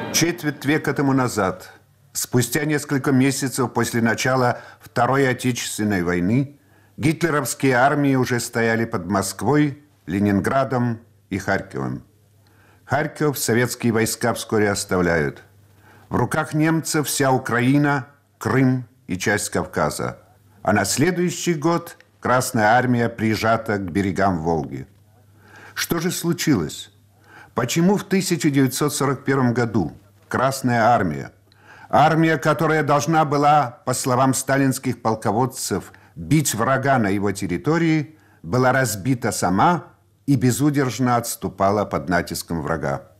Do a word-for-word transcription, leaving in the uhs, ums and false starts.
Четверть века тому назад, спустя несколько месяцев после начала Второй Отечественной войны, гитлеровские армии уже стояли под Москвой, Ленинградом и Харьковом. Харьков советские войска вскоре оставляют. В руках немцев вся Украина, Крым и часть Кавказа. А на следующий год Красная армия прижата к берегам Волги. Что же случилось? Почему в тысяча девятьсот сорок первом году Красная армия, армия, которая должна была, по словам сталинских полководцев, бить врага на его территории, была разбита сама и безудержно отступала под натиском врага?